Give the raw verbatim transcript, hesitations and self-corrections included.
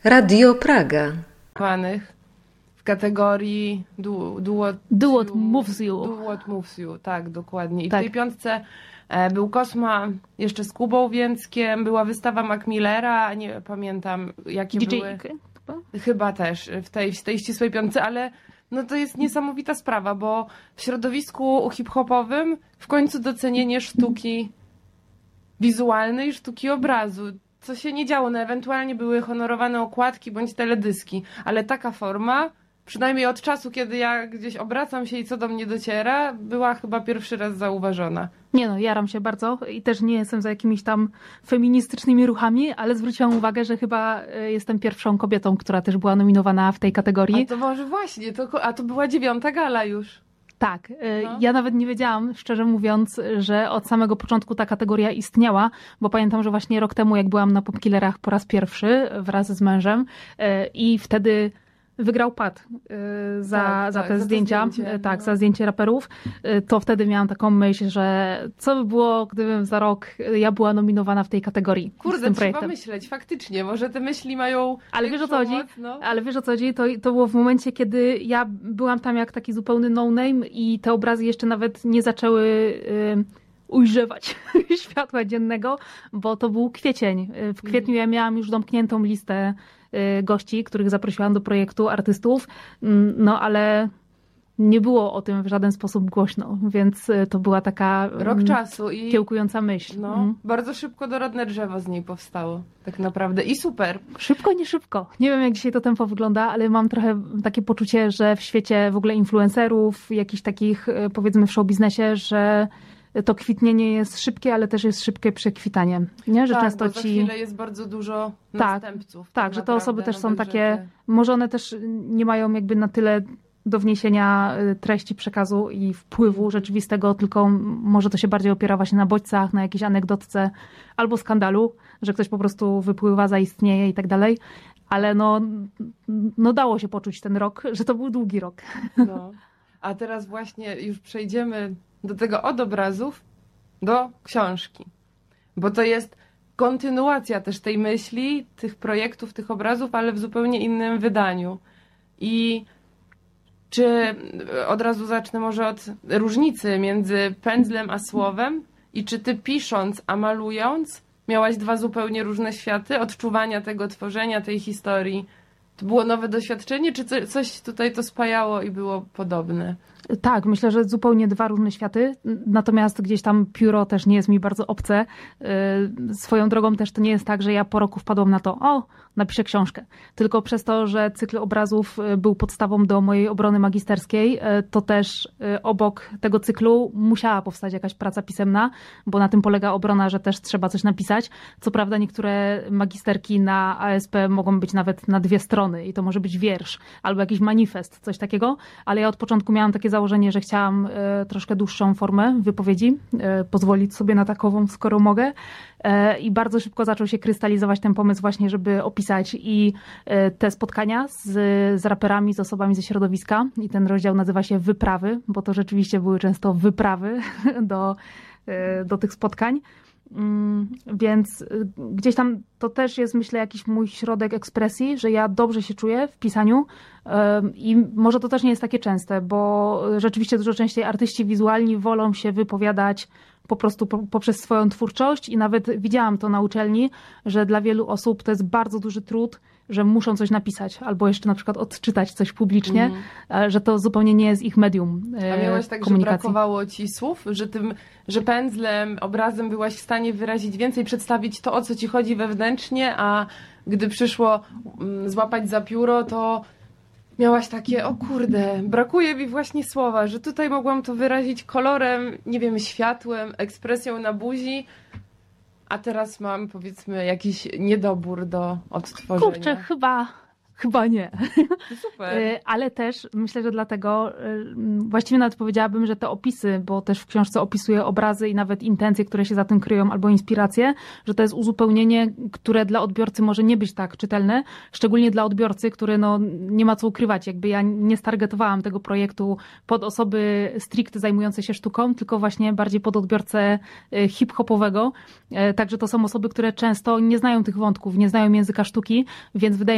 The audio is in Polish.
Radio Praga. W kategorii du, duo, Do What Moves You. Do What Moves You, tak, dokładnie. I tak. w tej piątce e, był Kosma jeszcze z Kubą Więckiem, była wystawa Mac Millera, nie pamiętam jakie D J były. Chyba? Chyba też w tej, w tej ścisłej piątce, ale no to jest niesamowita sprawa, bo w środowisku hip-hopowym w końcu docenienie sztuki wizualnej, sztuki obrazu. Co się nie działo, no ewentualnie były honorowane okładki bądź teledyski, ale taka forma, przynajmniej od czasu, kiedy ja gdzieś obracam się i co do mnie dociera, była chyba pierwszy raz zauważona. Nie no, jaram się bardzo i też nie jestem za jakimiś tam feministycznymi ruchami, ale zwróciłam uwagę, że chyba jestem pierwszą kobietą, która też była nominowana w tej kategorii. A to może właśnie, to, a to była dziewiąta gala już. Tak, No. ja nawet nie wiedziałam, szczerze mówiąc, że od samego początku ta kategoria istniała, bo pamiętam, że właśnie rok temu, jak byłam na Popkillerach po raz pierwszy wraz z mężem i wtedy wygrał Pat za, tak, za tak, te za to zdjęcia, zdjęcie, tak, no. za zdjęcie raperów, to wtedy miałam taką myśl, że co by było, gdybym za rok ja była nominowana w tej kategorii. Kurde, z tym trzeba projektem. myśleć, faktycznie, może te myśli mają Ale wiesz o co chodzi? moc, no. Ale wiesz o co chodzi? To, to było w momencie, kiedy ja byłam tam jak taki zupełny no-name i te obrazy jeszcze nawet nie zaczęły y, ujrzewać światła dziennego, bo to był kwiecień. W kwietniu ja miałam już domkniętą listę y, gości, których zaprosiłam do projektu, artystów, mm, no ale nie było o tym w żaden sposób głośno, więc y, to była taka Rok mm, czasu i kiełkująca myśl. no, Mm. bardzo szybko dorodne drzewo z niej powstało, tak naprawdę. I super. Szybko, nie szybko. Nie wiem, jak dzisiaj to tempo wygląda, ale mam trochę takie poczucie, że w świecie w ogóle influencerów, jakichś takich, powiedzmy w showbiznesie, że to kwitnienie jest szybkie, ale też jest szybkie przekwitanie. Nie? Że tak, często bo za ci... chwilę jest bardzo dużo Tak, następców. Tak, że te osoby też są nowych takie, rzeczy. może one też nie mają jakby na tyle do wniesienia treści przekazu i wpływu rzeczywistego, tylko może to się bardziej opiera właśnie na bodźcach, na jakiejś anegdotce albo skandalu, że ktoś po prostu wypływa, zaistnieje i tak dalej. Ale no, no dało się poczuć ten rok, że to był długi rok. No. A teraz właśnie już przejdziemy do tego od obrazów do książki. Bo to jest kontynuacja też tej myśli, tych projektów, tych obrazów, ale w zupełnie innym wydaniu. I czy od razu zacznę może od różnicy między pędzlem a słowem i czy ty pisząc, a malując miałaś dwa zupełnie różne światy odczuwania tego tworzenia, tej historii? To było nowe doświadczenie, czy co- coś tutaj to spajało i było podobne? Tak, myślę, że zupełnie dwa różne światy, natomiast gdzieś tam pióro też nie jest mi bardzo obce. Yy, Swoją drogą też to nie jest tak, że ja po roku wpadłam na to, o, napiszę książkę. Tylko przez to, że cykl obrazów był podstawą do mojej obrony magisterskiej, yy, to też yy, obok tego cyklu musiała powstać jakaś praca pisemna, bo na tym polega obrona, że też trzeba coś napisać. Co prawda niektóre magisterki na A S P mogą być nawet na dwie strony i to może być wiersz albo jakiś manifest, coś takiego, ale ja od początku miałam takie założenie, że chciałam e, troszkę dłuższą formę wypowiedzi, e, pozwolić sobie na takową, skoro mogę. E, I bardzo szybko zaczął się krystalizować ten pomysł właśnie, żeby opisać i e, te spotkania z, z raperami, z osobami ze środowiska. I ten rozdział nazywa się Wyprawy, bo to rzeczywiście były często wyprawy do, e, do tych spotkań. Mm, Więc y, gdzieś tam to też jest, myślę, jakiś mój środek ekspresji, że ja dobrze się czuję w pisaniu ym, i może to też nie jest takie częste, bo rzeczywiście dużo częściej artyści wizualni wolą się wypowiadać po prostu po, poprzez swoją twórczość i nawet widziałam to na uczelni, że dla wielu osób to jest bardzo duży trud, że muszą coś napisać albo jeszcze na przykład odczytać coś publicznie, mm. że to zupełnie nie jest ich medium e, A miałaś tak, że komunikacji. brakowało ci słów, że tym, że pędzlem, obrazem byłaś w stanie wyrazić więcej, przedstawić to, o co ci chodzi wewnętrznie, a gdy przyszło mm, złapać za pióro, to miałaś takie, o kurde, brakuje mi właśnie słowa, że tutaj mogłam to wyrazić kolorem, nie wiem, światłem, ekspresją na buzi, a teraz mam, powiedzmy, jakiś niedobór do odtworzenia. Kurczę, chyba, chyba nie. Super. Ale też myślę, że dlatego właściwie nawet powiedziałabym, że te opisy, bo też w książce opisuję obrazy i nawet intencje, które się za tym kryją, albo inspiracje, że to jest uzupełnienie, które dla odbiorcy może nie być tak czytelne, szczególnie dla odbiorcy, który no, nie ma co ukrywać. Jakby ja nie stargetowałam tego projektu pod osoby stricte zajmujące się sztuką, tylko właśnie bardziej pod odbiorcę hip-hopowego. Także to są osoby, które często nie znają tych wątków, nie znają języka sztuki, więc wydaje